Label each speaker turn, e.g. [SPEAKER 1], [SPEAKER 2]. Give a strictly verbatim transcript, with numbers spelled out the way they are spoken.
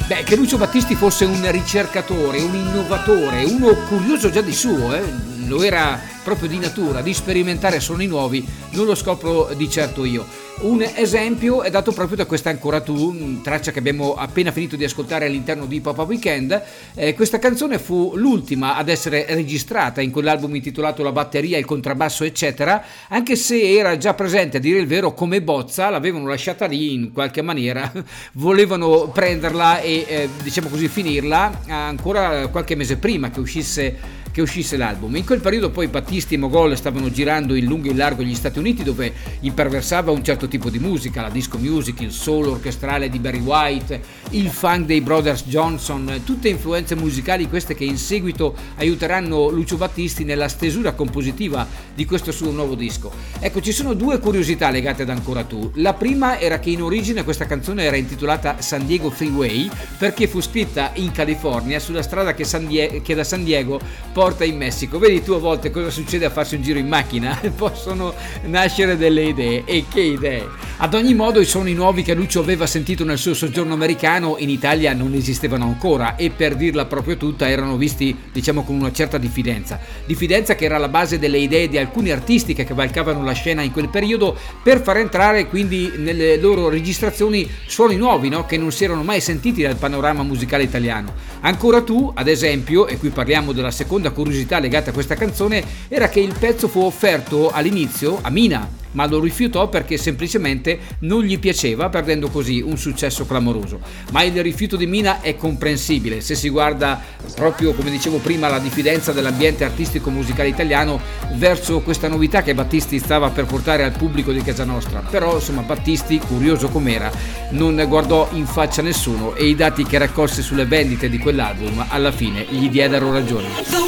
[SPEAKER 1] Beh, che Lucio Battisti fosse un ricercatore, un innovatore, uno curioso già di suo, eh? Lo era proprio di natura, di sperimentare suoni nuovi, non lo scopro di certo io. Un esempio è dato proprio da questa Ancora tu, traccia che abbiamo appena finito di ascoltare all'interno di Pop Up Weekend. Eh, questa canzone fu l'ultima ad essere registrata in quell'album intitolato La batteria, il contrabbasso eccetera, anche se era già presente, a dire il vero, come bozza, l'avevano lasciata lì in qualche maniera, volevano prenderla e eh, diciamo così finirla ancora qualche mese prima che uscisse che uscisse l'album. In quel periodo poi Battisti e Mogol stavano girando in lungo e in largo gli Stati Uniti, dove imperversava un certo tipo di musica, la disco music, il soul orchestrale di Barry White, il funk dei Brothers Johnson, tutte influenze musicali queste che in seguito aiuteranno Lucio Battisti nella stesura compositiva di questo suo nuovo disco. Ecco, ci sono due curiosità legate ad Ancora tu. La prima era che in origine questa canzone era intitolata San Diego Freeway perché fu scritta in California sulla strada che, San Die- che da San Diego porta in Messico. Vedi tu a volte cosa succede a farsi un giro in macchina? Possono nascere delle idee, e che idee! Ad ogni modo i suoni nuovi che Lucio aveva sentito nel suo soggiorno americano in Italia non esistevano ancora e, per dirla proprio tutta, erano visti diciamo con una certa diffidenza diffidenza che era la base delle idee di alcuni artisti che cavalcavano la scena in quel periodo per far entrare quindi nelle loro registrazioni suoni nuovi, no? Che non si erano mai sentiti dal panorama musicale italiano. Ancora tu, ad esempio, e qui parliamo della seconda curiosità legata a questa canzone, era che il pezzo fu offerto all'inizio a Mina, ma lo rifiutò perché semplicemente non gli piaceva, perdendo così un successo clamoroso. Ma il rifiuto di Mina è comprensibile se si guarda proprio, come dicevo prima, la diffidenza dell'ambiente artistico musicale italiano verso questa novità che Battisti stava per portare al pubblico di casa nostra. Però insomma Battisti, curioso com'era, non guardò in faccia nessuno e i dati che raccolse sulle vendite di quell'album alla fine gli diedero ragione.